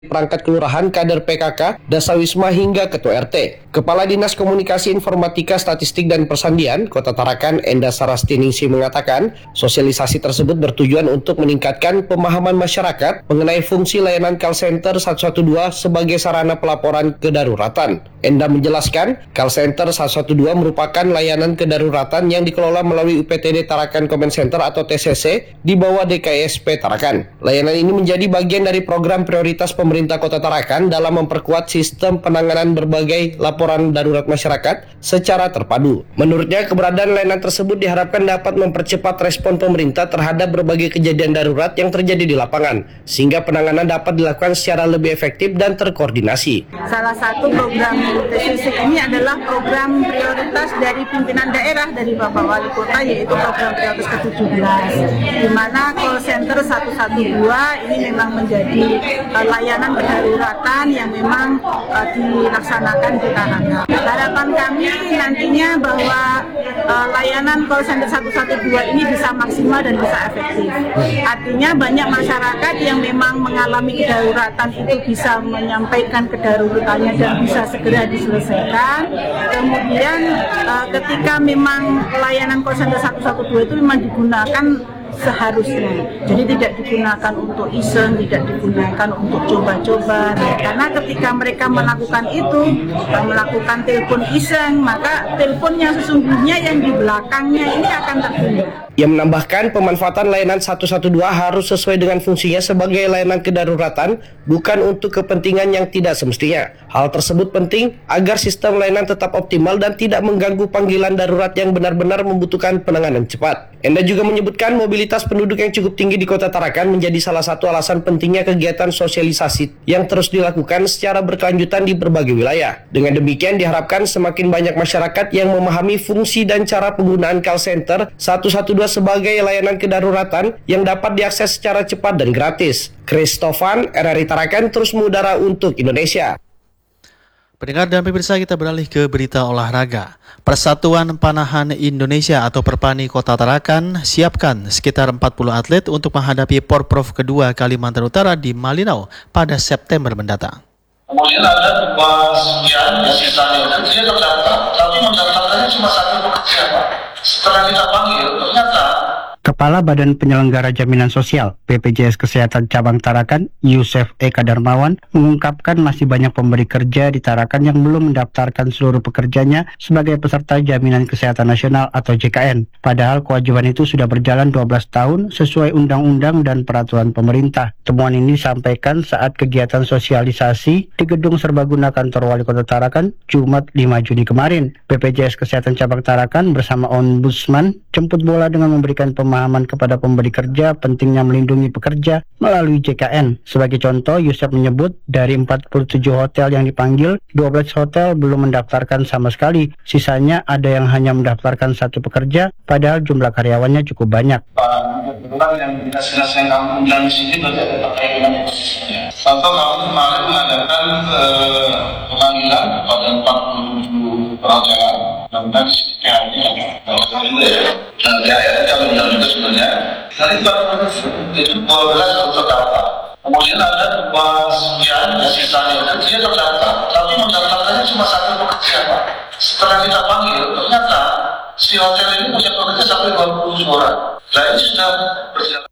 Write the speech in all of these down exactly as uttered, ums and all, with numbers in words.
perangkat kelurahan, kader P K K, Dasawisma hingga ketua R T. Kepala Dinas Komunikasi Informatika Statistik dan Persandian Kota Tarakan, Enda Sarastiningsi mengatakan, sosialisasi tersebut bertujuan untuk meningkatkan pemahaman masyarakat mengenai fungsi layanan call center satu satu dua sebagai sarana pelaporan kedaruratan. Enda menjelaskan, call center satu satu dua merupakan layanan kedaruratan yang dikelola melalui U P T D Tarakan Command Center atau T C C di bawah D K I S P Tarakan. Layanan ini menjadi bagian dari program prioritas pemerintah Pemerintah Kota Tarakan dalam memperkuat sistem penanganan berbagai laporan darurat masyarakat secara terpadu. Menurutnya, keberadaan layanan tersebut diharapkan dapat mempercepat respon pemerintah terhadap berbagai kejadian darurat yang terjadi di lapangan, sehingga penanganan dapat dilakukan secara lebih efektif dan terkoordinasi. Salah satu program T C C ini adalah program prioritas dari pimpinan daerah dari Bapak Wali Kota, yaitu program prioritas ke tujuh belas, di mana call center satu satu dua ini memang menjadi uh, layanan kedaruratan yang memang uh, dilaksanakan di Tarakan. Harapan kami nantinya bahwa uh, layanan call center satu satu dua ini bisa maksimal dan bisa efektif. Artinya banyak masyarakat yang memang mengalami kedaruratan itu bisa menyampaikan kedaruratannya dan bisa segera diselesaikan. Kemudian uh, ketika memang layanan call center satu satu dua itu memang digunakan seharusnya, jadi tidak digunakan untuk iseng, tidak digunakan untuk coba-coba, karena ketika mereka melakukan itu, melakukan telepon iseng, maka teleponnya sesungguhnya yang di belakangnya ini akan tertunda. Ia menambahkan, pemanfaatan layanan satu satu dua harus sesuai dengan fungsinya sebagai layanan kedaruratan, bukan untuk kepentingan yang tidak semestinya. Hal tersebut penting agar sistem layanan tetap optimal dan tidak mengganggu panggilan darurat yang benar-benar membutuhkan penanganan cepat. Enda juga menyebutkan mobilitas penduduk yang cukup tinggi di Kota Tarakan menjadi salah satu alasan pentingnya kegiatan sosialisasi yang terus dilakukan secara berkelanjutan di berbagai wilayah. Dengan demikian diharapkan semakin banyak masyarakat yang memahami fungsi dan cara penggunaan call center satu satu dua sebagai layanan kedaruratan yang dapat diakses secara cepat dan gratis. Christofan, R R I Tarakan, terus mengudara untuk Indonesia. Pendengar dan pemirsa, kita beralih ke berita olahraga. Persatuan Panahan Indonesia atau Perpani Kota Tarakan siapkan sekitar empat puluh atlet untuk menghadapi Porprov kedua Kalimantan Utara di Malinau pada September mendatang. Kemudian ada dua sekian ya sisanya itu dia terdaftar, tapi mendaftarnya cuma satu pekerja, Pak. Setelah kita panggil, ternyata Kepala Badan Penyelenggara Jaminan Sosial B P J S Kesehatan Cabang Tarakan, Yusef Eka Darmawan, mengungkapkan masih banyak pemberi kerja di Tarakan yang belum mendaftarkan seluruh pekerjanya sebagai peserta Jaminan Kesehatan Nasional atau J K N. Padahal kewajiban itu sudah berjalan dua belas tahun sesuai undang-undang dan peraturan pemerintah. Temuan ini disampaikan saat kegiatan sosialisasi di Gedung Serbaguna Kantor Wali Kota Tarakan, Jumat lima Juni kemarin. B P J S Kesehatan Cabang Tarakan bersama Ombudsman jemput bola dengan memberikan pemahaman pemahaman kepada pemberi kerja pentingnya melindungi pekerja melalui J K N. Sebagai contoh, Yusuf menyebut dari empat puluh tujuh hotel yang dipanggil, dua belas hotel belum mendaftarkan sama sekali. Sisanya ada yang hanya mendaftarkan satu pekerja, padahal jumlah karyawannya cukup banyak. Kebetulan yang dinas-dinas yang kami undang di sini berarti ada terkait dengan ekosistemnya. Contoh kami kemarin mengadakan eh, pemanggilan pada empat puluh tujuh perhotelan. Dan P H-nya kalau itu ya, nah P H-nya kami undang juga sebenarnya. Nanti pada itu dua belas terdaftar. Kemudian ada dua sekian ya sisanya itu dia terdaftar, tapi mendaftarkannya cuma satu pekerja, Pak. Setelah kita panggil, ternyata si hotel ini punya pekerja sampai dua puluh orang. Nah ini sudah berjalan.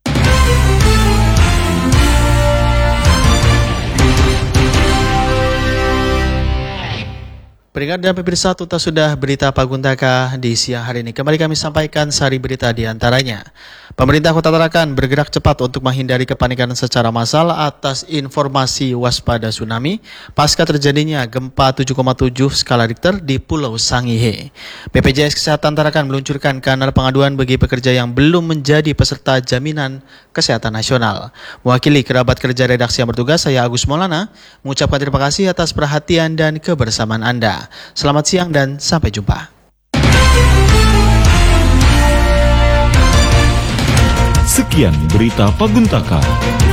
Pendengar dan pemirsa, tuntas sudah berita Paguntaka di siang hari ini. Kembali kami sampaikan sari berita di antaranya. Pemerintah Kota Tarakan bergerak cepat untuk menghindari kepanikan secara massal atas informasi waspada tsunami pasca terjadinya gempa tujuh koma tujuh skala Richter di Pulau Sangihe. B P J S Kesehatan Tarakan meluncurkan kanal pengaduan bagi pekerja yang belum menjadi peserta Jaminan Kesehatan Nasional. Mewakili kerabat kerja redaksi yang bertugas, saya Agus Maulana mengucapkan terima kasih atas perhatian dan kebersamaan Anda. Selamat siang dan sampai jumpa. Sekian berita Paguntaka.